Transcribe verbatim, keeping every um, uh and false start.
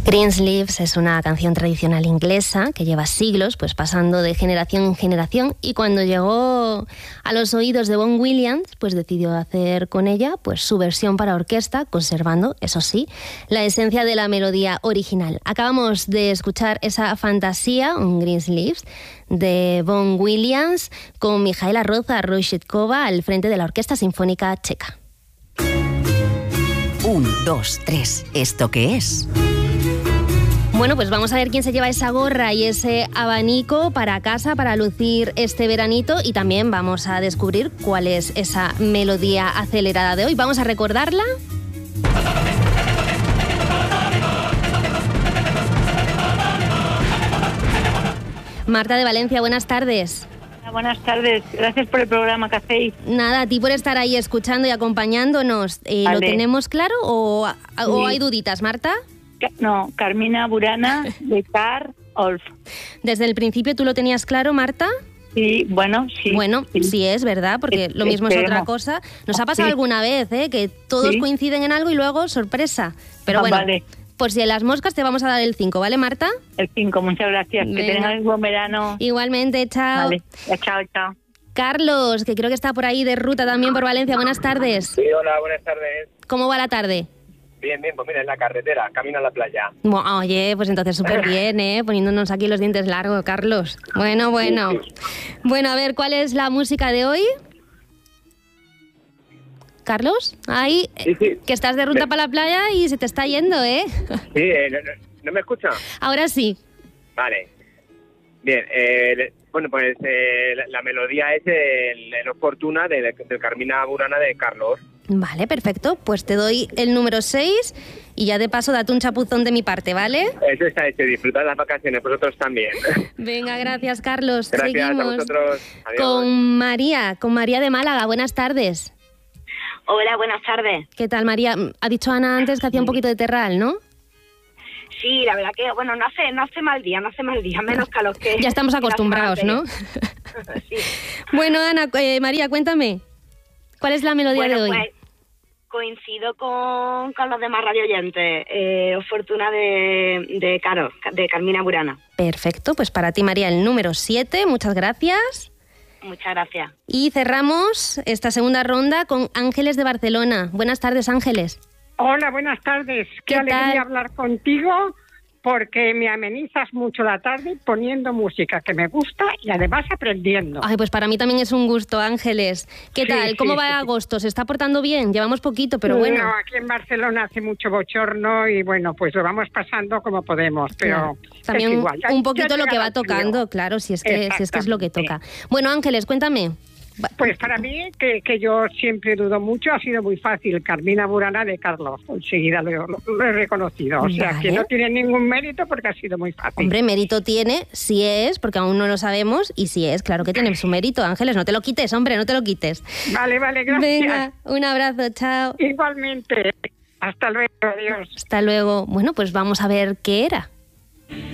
Greensleeves es una canción tradicional inglesa que lleva siglos pues pasando de generación en generación, y cuando llegó a los oídos de Vaughan Williams pues decidió hacer con ella pues su versión para orquesta, conservando, eso sí, la esencia de la melodía original. Acabamos de escuchar esa fantasía, un Greensleeves, de Vaughan Williams con Mijaela Rozsa-Rojtšeková al frente de la Orquesta Sinfónica Checa. Un, dos, tres. ¿Esto qué es? Bueno, pues vamos a ver quién se lleva esa gorra y ese abanico para casa para lucir este veranito, y también vamos a descubrir cuál es esa melodía acelerada de hoy. Vamos a recordarla. Marta de Valencia, buenas tardes. Buenas tardes, gracias por el programa que hacéis. Nada, a ti por estar ahí escuchando y acompañándonos. Eh, vale. ¿Lo tenemos claro o, sí. o hay duditas, Marta? No, Carmina Burana de Car Olf. ¿Desde el principio tú lo tenías claro, Marta? Sí, bueno, sí. Bueno, sí, sí es verdad, porque es, lo mismo es otra cosa. Nos ha pasado sí. alguna vez, ¿eh? Que todos sí. coinciden en algo y luego sorpresa. Pero ah, bueno, vale. por si en las moscas te vamos a dar el cinco, ¿vale, Marta? El cinco, muchas gracias. Venga. Que tengan un buen verano. Igualmente, chao. Vale, ya, chao, chao. Carlos, que creo que está por ahí de ruta también por Valencia. Buenas tardes. Sí, hola, buenas tardes. ¿Cómo va la tarde? Bien, bien, pues mira, en la carretera, camino a la playa. Bueno, oye, pues entonces súper bien, ¿eh? Poniéndonos aquí los dientes largos, Carlos. Bueno, bueno. Sí, sí. Bueno, a ver, ¿cuál es la música de hoy? ¿Carlos? Ahí, sí, sí. que estás de ruta me... para la playa y se te está yendo, ¿eh? Sí, eh, no, no, ¿no me escucha? Ahora sí. Vale. Bien, eh, bueno, pues eh, la, la melodía es el, el Fortuna de, de, de Carmina Burana de Carlos. Vale, perfecto. Pues te doy el número seis y ya de paso date un chapuzón de mi parte, ¿vale? Eso está hecho. Disfrutad las vacaciones, vosotros también. Venga, gracias, Carlos. Gracias Seguimos a vosotros. Adiós. Con María, con María de Málaga. Buenas tardes. Hola, buenas tardes. ¿Qué tal, María? Ha dicho Ana antes que hacía un poquito de terral, ¿no? Sí, la verdad que, bueno, no hace, no hace mal día, no hace mal día, menos calor que... Ya estamos acostumbrados, ¿no? Sí. Bueno, Ana, eh, María, cuéntame. ¿Cuál es la melodía bueno, de hoy? Pues, coincido con, con los demás radioyentes. Eh, Fortuna de, de Caro, de Carmina Burana. Perfecto, pues para ti, María, el número siete. Muchas gracias. Muchas gracias. Y cerramos esta segunda ronda con Ángeles de Barcelona. Buenas tardes, Ángeles. Hola, buenas tardes. Qué, Qué alegría tal? hablar contigo, porque me amenizas mucho la tarde poniendo música que me gusta y además aprendiendo. Ay, pues para mí también es un gusto, Ángeles. ¿Qué sí, tal? ¿Cómo sí, va sí, agosto? ¿Se está portando bien? Llevamos poquito, pero bueno. No, aquí en Barcelona hace mucho bochorno y bueno, pues lo vamos pasando como podemos, pero claro. También es igual. Ya, un poquito lo que va tocando, frío. claro, si es que si es que es lo que toca. Bueno, Ángeles, cuéntame. Pues para mí, que, que yo siempre dudo mucho, ha sido muy fácil. Carmina Burana de Carlos, enseguida lo, lo, lo he reconocido. O sea, vale. que no tiene ningún mérito porque ha sido muy fácil. Hombre, mérito tiene, si es, porque aún no lo sabemos, y si es, claro que tiene su mérito, Ángeles. No te lo quites, hombre, no te lo quites. Vale, vale, gracias. Venga, un abrazo, chao. Igualmente. Hasta luego, adiós. Hasta luego. Bueno, pues vamos a ver qué era.